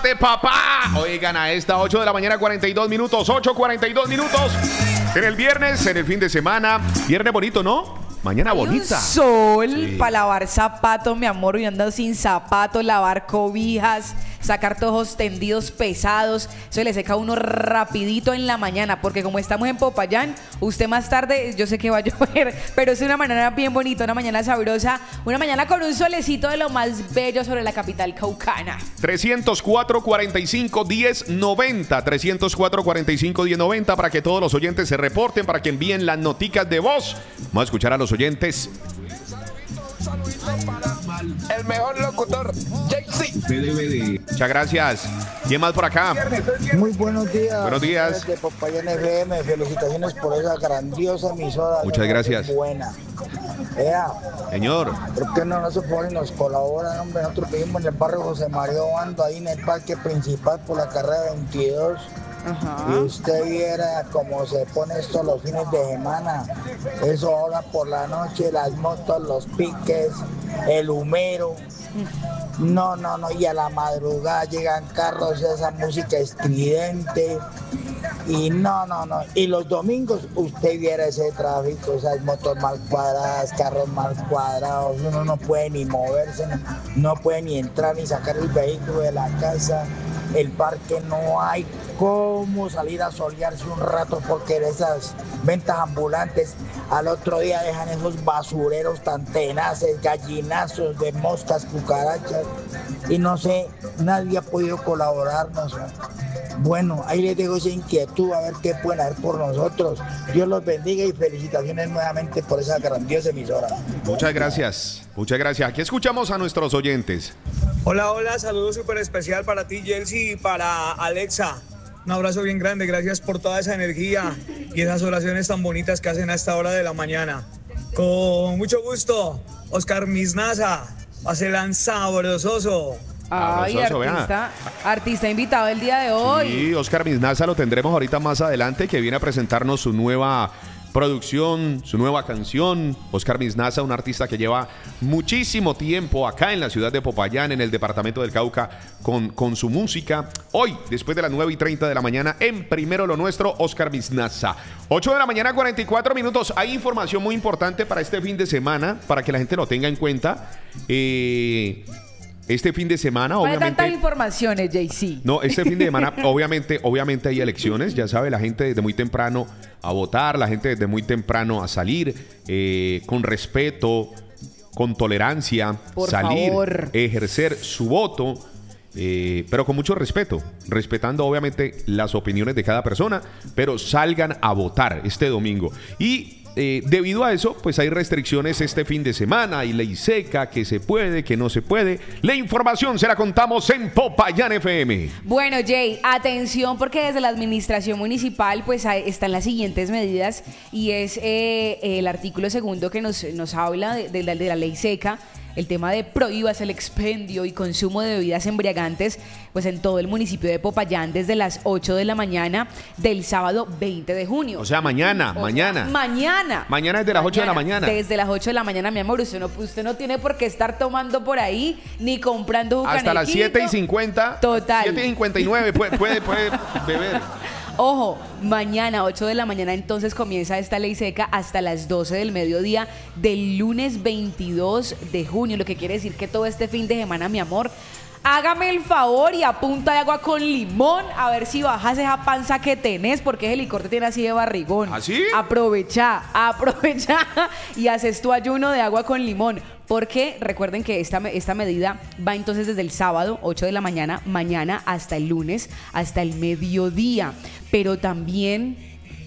levántate, papá. Oigan, a esta 8 de la mañana, 42 minutos. 8:42 minutos. En el viernes, en el fin de semana. Viernes bonito, ¿no? Mañana bonita. Un sol para lavar zapatos, mi amor. Yo ando sin zapatos, lavar cobijas, sacar tojos tendidos pesados. Eso le seca a uno rapidito en la mañana, porque como estamos en Popayán, usted más tarde, yo sé que va a llover, pero es una mañana bien bonita, una mañana sabrosa, una mañana con un solecito de lo más bello sobre la capital caucana. 304-45-1090, 304-45-1090, para que todos los oyentes se reporten, para que envíen las noticas de voz. Vamos a escuchar a los oyentes. El mejor locutor, Jay-Z. Muchas gracias. ¿Quién más por acá? Muy buenos días. Buenos días. De Popayán FM, felicitaciones por esa grandiosa emisora. Muchas gracias. Buena. Ea, Señor. ¿por qué no se ponen y nos colaboran, hombre? Nosotros vivimos en el barrio José María Obando, ahí en el parque principal por la carrera 22. Ajá. Y usted viera cómo se pone esto los fines de semana. Eso ahora por la noche, las motos, los piques, el humero. No, y a la madrugada llegan carros, esa música estridente. Y no. Y los domingos usted viera ese tráfico, esas motos mal cuadradas, carros mal cuadrados. Uno no puede ni moverse, no puede ni entrar ni sacar el vehículo de la casa. El parque no hay cómo salir a solearse un rato porque de esas ventas ambulantes al otro día dejan esos basureros tan tenaces, gallinazos de moscas, cucarachas y no sé, nadie ha podido colaborarnos. Bueno, ahí les dejo esa inquietud a ver qué pueden hacer por nosotros. Dios los bendiga y felicitaciones nuevamente por esa grandiosa emisora. Muchas gracias. Muchas gracias. Aquí escuchamos a nuestros oyentes. Hola, saludo súper especial para ti, Jelsi, y para Alexa. Un abrazo bien grande, gracias por toda esa energía y esas oraciones tan bonitas que hacen a esta hora de la mañana. Con mucho gusto, Oscar Misnaza, paselan sabrososo. Ay, artista invitado el día de hoy. Sí, Oscar Misnaza lo tendremos ahorita más adelante, que viene a presentarnos su nueva producción, su nueva canción. Oscar Misnaza, un artista que lleva muchísimo tiempo acá en la ciudad de Popayán, en el departamento del Cauca, con su música. Hoy, después de las 9:30 de la mañana, en Primero lo Nuestro, Oscar Misnaza. 8 de la mañana, 44 minutos. Hay información muy importante para este fin de semana, para que la gente lo tenga en cuenta. Este fin de semana, obviamente... tantas informaciones, Jay-Z. No, este fin de semana, obviamente hay elecciones. Ya sabe, la gente desde muy temprano a votar, la gente desde muy temprano a salir, con respeto, con tolerancia, por salir, favor, ejercer su voto, pero con mucho respeto, respetando obviamente las opiniones de cada persona, pero salgan a votar este domingo. Y debido a eso, pues hay restricciones este fin de semana, hay ley seca, que se puede, que no se puede. La información se la contamos en Popayán FM. Bueno, Jay, atención, porque desde la administración municipal pues están las siguientes medidas, y es el artículo segundo que nos habla de la ley seca. El tema de prohíbas el expendio y consumo de bebidas embriagantes pues en todo el municipio de Popayán desde las 8 de la mañana del sábado 20 de junio. O sea, mañana. Mañana desde las 8 de la mañana. Desde las 8 de la mañana, mi amor. Usted no tiene por qué estar tomando por ahí ni comprando hasta las 7:50. Total. 7:59 puede beber. Ojo, mañana 8 de la mañana entonces comienza esta ley seca hasta las 12 del mediodía del lunes 22 de junio, lo que quiere decir que todo este fin de semana, mi amor, hágame el favor y a punta de agua con limón a ver si bajas esa panza que tenés, porque ese licor te tiene así de barrigón. ¿Así? Aprovecha y haces tu ayuno de agua con limón. Porque recuerden que esta medida va entonces desde el sábado, 8 de la mañana, mañana hasta el lunes, hasta el mediodía. Pero también,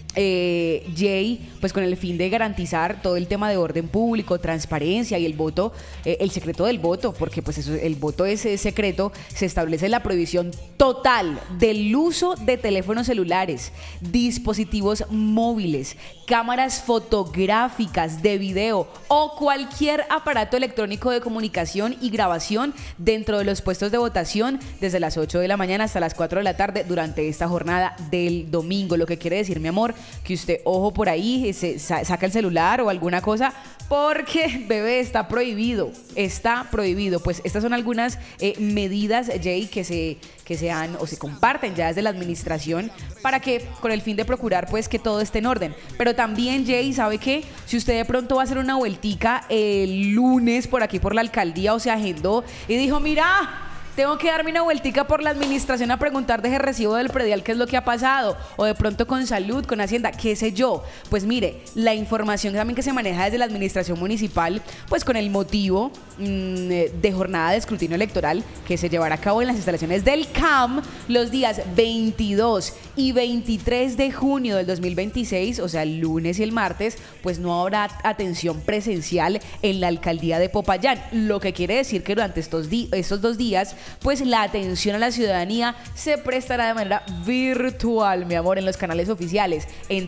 Jay, pues con el fin de garantizar todo el tema de orden público, transparencia y el voto, el secreto del voto, porque pues eso, el voto es secreto, se establece la prohibición total del uso de teléfonos celulares, dispositivos móviles, cámaras fotográficas, de video o cualquier aparato electrónico de comunicación y grabación dentro de los puestos de votación desde las 8 de la mañana hasta las 4 de la tarde durante esta jornada del domingo. Lo que quiere decir, mi amor, que usted, ojo por ahí, saca el celular o alguna cosa, porque, bebé, está prohibido. Pues estas son algunas medidas, Jay, que se han o se comparten ya desde la administración para que, con el fin de procurar pues que todo esté en orden. Pero también, Jay, ¿sabe qué? Si usted de pronto va a hacer una vueltica el lunes por aquí por la alcaldía o se agendó y dijo, mira, tengo que darme una vueltica por la administración a preguntar de ese recibo del predial qué es lo que ha pasado, o de pronto con salud, con Hacienda, qué sé yo. Pues mire, la información también que se maneja desde la administración municipal, pues con el motivo de jornada de escrutinio electoral que se llevará a cabo en las instalaciones del CAM los días 22 y 23 de junio del 2026, o sea, el lunes y el martes, pues no habrá atención presencial en la alcaldía de Popayán, lo que quiere decir que durante estos 2 días pues la atención a la ciudadanía se prestará de manera virtual, mi amor, en los canales oficiales, en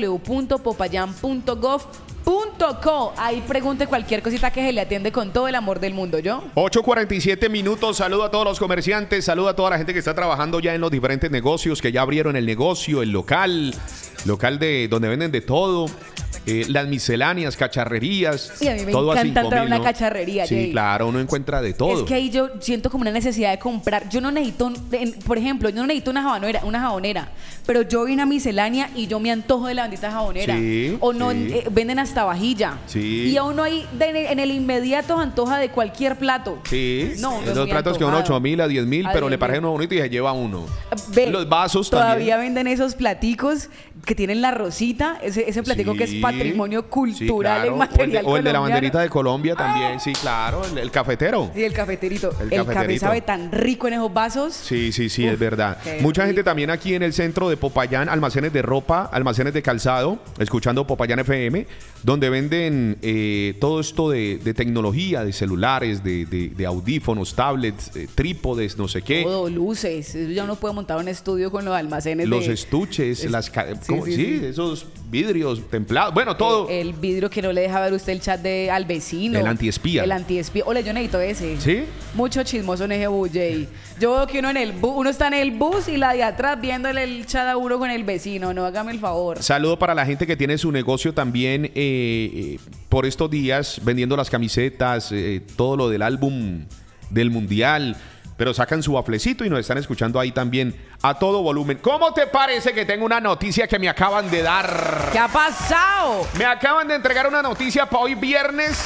www.popayan.gov.co. Ahí pregunte cualquier cosita que se le atiende con todo el amor del mundo, ¿yo? 8:47 minutos, saludo a todos los comerciantes, saludo a toda la gente que está trabajando ya en los diferentes negocios, que ya abrieron el negocio, el local de donde venden de todo. Las misceláneas, cacharrerías. Y a mí me todo encanta entrar a una ¿no? cacharrería. Sí, Jay. claro, uno encuentra de todo. Es que ahí yo siento como una necesidad de comprar. Yo no necesito, por ejemplo, yo no necesito una jabonera, pero yo vi una miscelánea y yo me antojo de la bendita jabonera. Sí, o no, sí. Venden hasta vajilla. Sí. Y a uno ahí en el inmediato antoja de cualquier plato. Sí, No, esos platos que van a 8.000, a 10.000, pero le 10.000. parece uno bonito y se lleva uno. Ve, Los vasos todavía también. venden esos platicos que tienen la rosita, ese platico que es patrimonio cultural claro. en material o el de la colombiano. banderita de Colombia también, sí, claro, el cafetero. Sí, el cafeterito. El El café cafeterito. sabe tan rico en esos vasos. Sí, es verdad. qué Mucha gente rico. también aquí en el centro de Popayán, almacenes de ropa, almacenes de calzado, escuchando Popayán FM, donde venden todo esto de tecnología, de celulares, de audífonos, tablets, trípodes, no sé qué. Todo, luces. Eso ya uno puede montar un estudio con los almacenes. Los estuches, sí. esos vidrios templados, bueno, todo. El vidrio que no le deja ver usted el chat al vecino. El antiespía. El antiespía. Ole, yo necesito ese. ¿Sí? Mucho chismoso en ese bus, Jay. Yo veo que uno está en el bus y la de atrás viéndole el chat a uno con el vecino. No, hágame el favor. Saludo para la gente que tiene su negocio también por estos días, vendiendo las camisetas, todo lo del álbum del Mundial, pero sacan su baflecito y nos están escuchando ahí también a todo volumen. ¿Cómo te parece que tengo una noticia que me acaban de dar? ¿Qué ha pasado? Me acaban de entregar una noticia para hoy viernes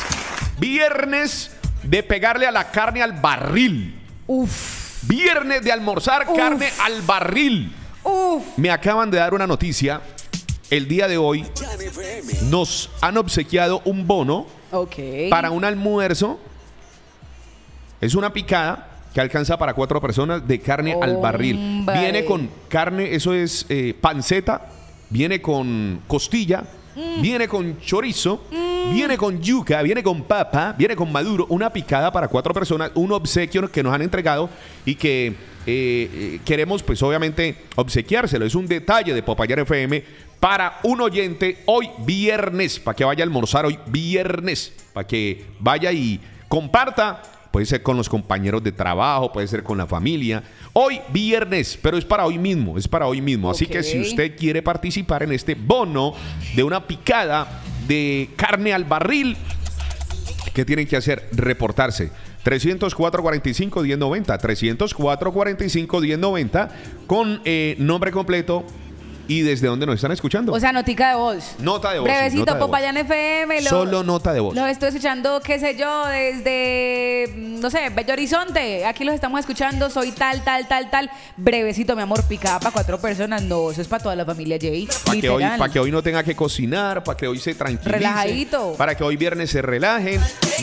de pegarle a la carne al barril. Uf. Viernes de almorzar carne al barril. Uf. Me acaban de dar una noticia. El día de hoy nos han obsequiado un bono Ok. para un almuerzo. Es una picada que alcanza para 4 personas de carne al barril. Hombre. Viene con carne, eso es panceta, viene con costilla, viene con chorizo, viene con yuca, viene con papa, viene con maduro. Una picada para 4 personas, un obsequio que nos han entregado y que queremos pues obviamente obsequiárselo. Es un detalle de Popayán FM para un oyente hoy viernes, para que vaya a almorzar hoy viernes, para que vaya y comparta. Puede ser con los compañeros de trabajo, puede ser con la familia. Hoy viernes, pero es para hoy mismo, Así que si usted quiere participar en este bono de una picada de carne al barril, ¿qué tienen que hacer? Reportarse. 304-45-1090, 304-45-1090 con nombre completo y desde dónde nos están escuchando. O sea, notica de voz. Nota de voz. Brevecito, nota de voz. Popayán FM. Solo nota de voz. Los estoy escuchando, qué sé yo, desde, no sé, Bello Horizonte. Aquí los estamos escuchando, soy tal. Brevecito, mi amor, picada para 4 personas. No, eso es para toda la familia, Jay. Para que hoy no tenga que cocinar, para que hoy se tranquilice. Relajadito. Para que hoy viernes se relajen.